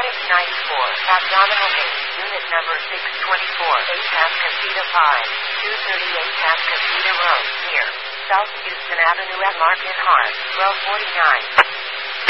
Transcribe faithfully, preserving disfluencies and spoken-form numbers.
Flight ninety-four, abdominal base, unit number six twenty-four, eight Casita five, two thirty-eight Casita Road, near South Houston Avenue at Market Hart, twelve forty-nine.